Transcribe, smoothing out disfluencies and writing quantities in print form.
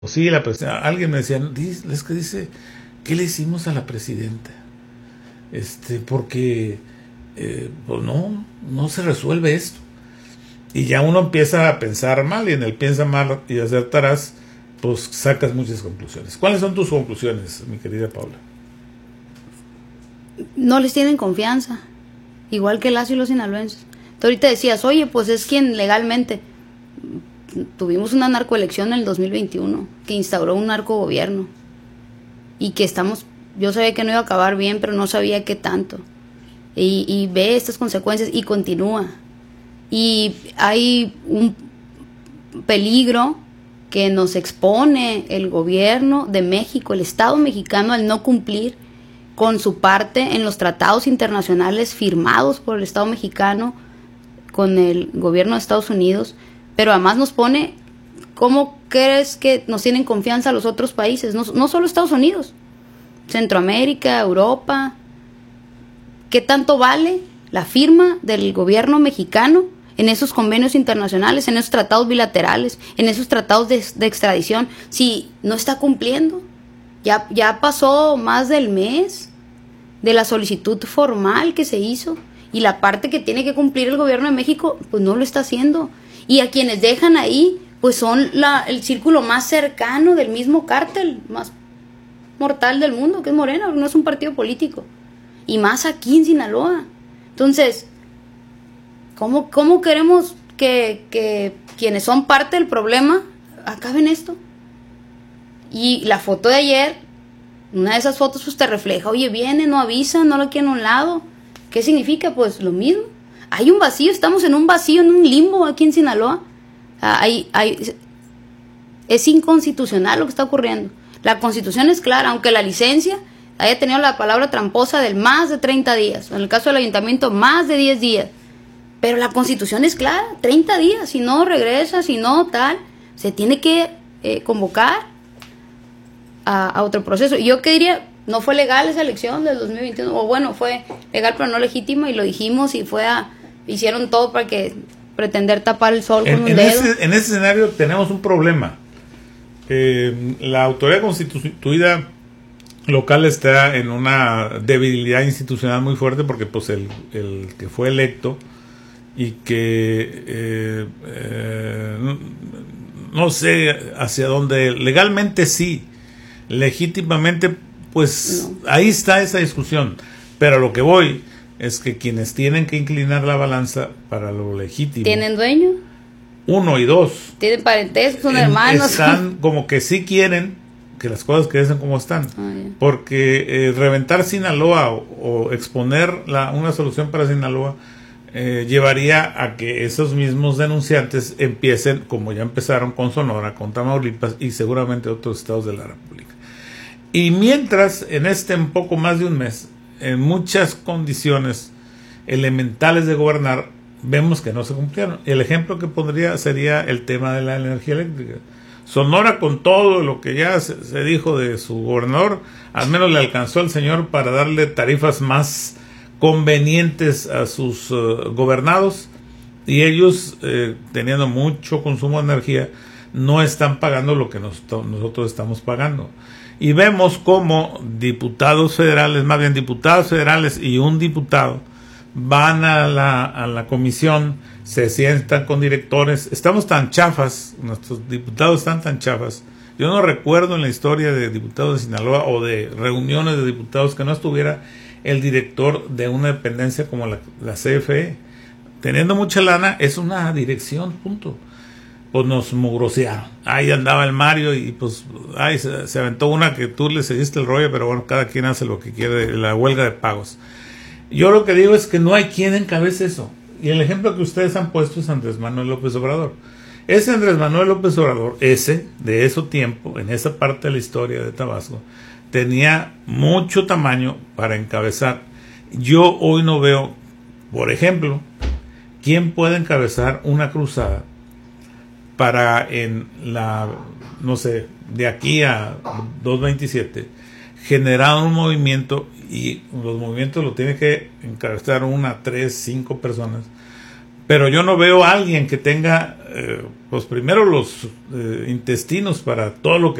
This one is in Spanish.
Sí, alguien me decía, es que dice, ¿qué le hicimos a la presidenta? Porque pues no se resuelve esto. Y ya uno empieza a pensar mal, y en el piensa mal y acertarás, pues sacas muchas conclusiones. ¿Cuáles son tus conclusiones, mi querida Paula? No les tienen confianza, igual que Lazo y los sinaloenses. Tú ahorita decías, oye, pues es quien legalmente. Tuvimos una narcoelección en el 2021 que instauró un narcogobierno y que yo sabía que no iba a acabar bien, pero no sabía qué tanto, y ve estas consecuencias y continúa, y hay un peligro que nos expone el gobierno de México, el Estado mexicano, al no cumplir con su parte en los tratados internacionales firmados por el Estado mexicano con el gobierno de Estados Unidos. Pero además nos pone, ¿cómo crees que nos tienen confianza los otros países? No solo Estados Unidos, Centroamérica, Europa. ¿Qué tanto vale la firma del gobierno mexicano en esos convenios internacionales, en esos tratados bilaterales, en esos tratados de extradición, si no está cumpliendo? Ya pasó más del mes de la solicitud formal que se hizo, y la parte que tiene que cumplir el gobierno de México, pues no lo está haciendo. Y a quienes dejan ahí, pues son el círculo más cercano del mismo cártel, más mortal del mundo, que es Morena, no es un partido político. Y más aquí en Sinaloa. Entonces, ¿cómo queremos que quienes son parte del problema acaben esto? Y la foto de ayer, una de esas fotos, pues te refleja, oye, viene, no avisa, no lo quieren a un lado. ¿Qué significa? Pues lo mismo. Hay un vacío, estamos en un vacío, en un limbo aquí en Sinaloa. Es inconstitucional lo que está ocurriendo. La Constitución es clara, aunque la licencia haya tenido la palabra tramposa del más de 30 días. En el caso del ayuntamiento, más de 10 días. Pero la Constitución es clara, 30 días. Si no regresa, si no tal, se tiene que convocar a otro proceso. Y yo qué diría, no fue legal esa elección del 2021, o bueno, fue legal pero no legítima, y lo dijimos, y hicieron todo para pretender tapar el sol con un dedo. En ese escenario tenemos un problema. La autoridad constituida local está en una debilidad institucional muy fuerte, porque pues el que fue electo y que no sé hacia dónde, legalmente sí, legítimamente pues no. Ahí está esa discusión, pero a lo que voy es que quienes tienen que inclinar la balanza para lo legítimo, ¿tienen dueño? Uno y dos, ¿tienen parentesco? ¿Son hermanos? Están como que sí quieren que las cosas queden como están, porque reventar Sinaloa o exponer una solución para Sinaloa llevaría a que esos mismos denunciantes empiecen, como ya empezaron con Sonora, con Tamaulipas y seguramente otros estados de la República. Y mientras, en un poco más de un mes, en muchas condiciones elementales de gobernar, vemos que no se cumplieron. El ejemplo que pondría sería el tema de la energía eléctrica. Sonora, con todo lo que ya se dijo de su gobernador, al menos le alcanzó al señor para darle tarifas más convenientes a sus gobernados, y ellos, teniendo mucho consumo de energía, no están pagando lo que nosotros estamos pagando. Y vemos como diputados federales y un diputado van a la comisión, se sientan con directores. Estamos tan chafas, nuestros diputados están tan chafas. Yo no recuerdo en la historia de diputados de Sinaloa o de reuniones de diputados que no estuviera el director de una dependencia como la CFE. Teniendo mucha lana, es una dirección, punto. Pues nos mugrosearon. Ahí andaba el Mario y pues se aventó una que tú le seguiste el rollo, pero bueno, cada quien hace lo que quiere, la huelga de pagos. Yo lo que digo es que no hay quien encabece eso. Y el ejemplo que ustedes han puesto es Andrés Manuel López Obrador. Ese Andrés Manuel López Obrador, de ese tiempo, en esa parte de la historia de Tabasco, tenía mucho tamaño para encabezar. Yo hoy no veo, por ejemplo, quién puede encabezar una cruzada para no sé, de aquí a 227, generar un movimiento, y los movimientos lo tiene que encabezar 1, 3, 5 personas, pero yo no veo a alguien que tenga pues primero los intestinos para todo lo que